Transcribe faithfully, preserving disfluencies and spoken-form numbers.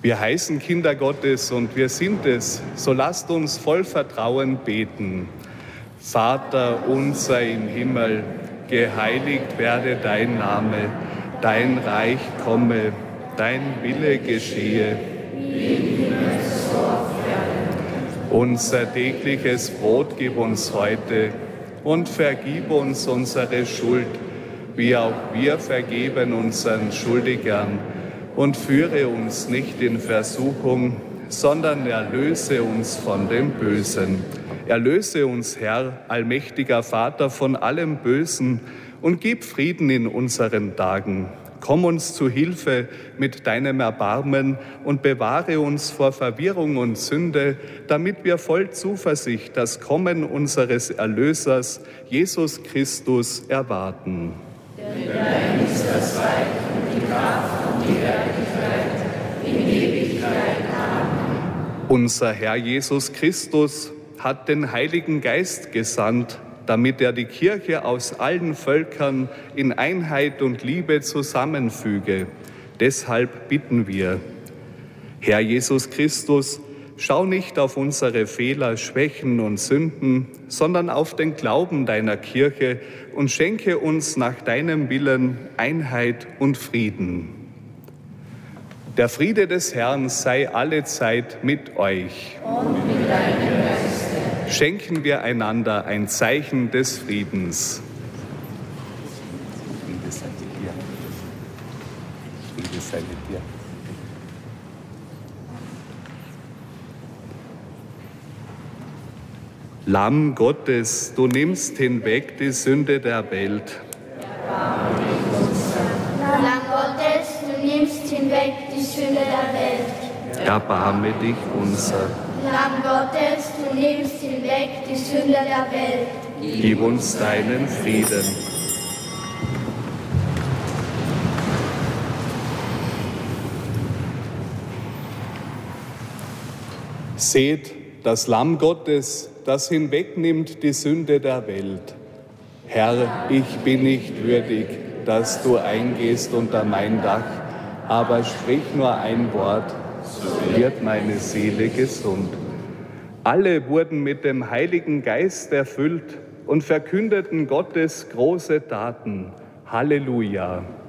Wir heißen Kinder Gottes und wir sind es, so lasst uns voll Vertrauen beten. Vater unser im Himmel, geheiligt werde dein Name, dein Reich komme, dein Wille geschehe. Wie im Himmel so auf Erden. Unser tägliches Brot gib uns heute und vergib uns unsere Schuld, wie auch wir vergeben unseren Schuldigern. Und führe uns nicht in Versuchung, sondern erlöse uns von dem Bösen. Erlöse uns, Herr, allmächtiger Vater, von allem Bösen und gib Frieden in unseren Tagen. Komm uns zu Hilfe mit deinem Erbarmen und bewahre uns vor Verwirrung und Sünde, damit wir voll Zuversicht das Kommen unseres Erlösers, Jesus Christus, erwarten. Denn dein ist das Reich und die Kraft und die Herrlichkeit in Ewigkeit. Amen. Unser Herr Jesus Christus hat den Heiligen Geist gesandt, damit er die Kirche aus allen Völkern in Einheit und Liebe zusammenfüge. Deshalb bitten wir, Herr Jesus Christus, schau nicht auf unsere Fehler, Schwächen und Sünden, sondern auf den Glauben deiner Kirche und schenke uns nach deinem Willen Einheit und Frieden. Der Friede des Herrn sei allezeit mit euch. Und mit deinem Geiste. Schenken wir einander ein Zeichen des Friedens. Friede sei mit dir. Friede sei mit dir. Lamm Gottes, du nimmst hinweg die Sünde der Welt. Lamm Gottes, du nimmst hinweg die Sünde der Welt. Erbarme dich unser. Lamm Gottes, du nimmst hinweg die Sünde der Welt. Gib uns deinen Frieden. Seht das Lamm Gottes, das hinwegnimmt die Sünde der Welt. Herr, ich bin nicht würdig, dass du eingehst unter mein Dach, aber sprich nur ein Wort, so wird meine Seele gesund. Alle wurden mit dem Heiligen Geist erfüllt und verkündeten Gottes große Taten. Halleluja!